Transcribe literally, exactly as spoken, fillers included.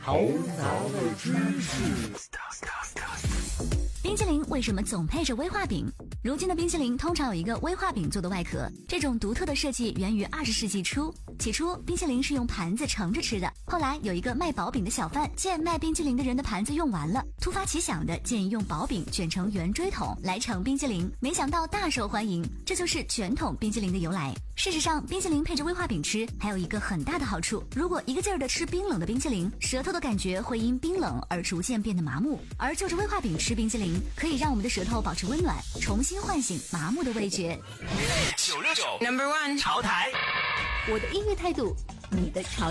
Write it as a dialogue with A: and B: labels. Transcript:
A: 头脑的知识。
B: 冰淇淋为什么总配着威化饼？如今的冰淇淋通常有一个威化饼做的外壳，这种独特的设计源于二十世纪初。起初，冰淇淋是用盘子盛着吃的，后来有一个卖薄饼的小贩见卖冰淇淋的人的盘子用完了，突发奇想的建议用薄饼卷成圆锥筒来盛冰淇淋，没想到大受欢迎，这就是卷筒冰淇淋的由来。事实上，冰淇淋配着威化饼吃还有一个很大的好处，如果一个劲儿的吃冰冷的冰淇淋，舌头的感觉会因冰冷而逐渐变得麻木，而就着威化饼吃冰淇淋，可以让我们的舌头保持温暖，重新唤醒麻木的味觉。
C: 九六九 Number One 潮台，
B: 我的音乐态度，你的潮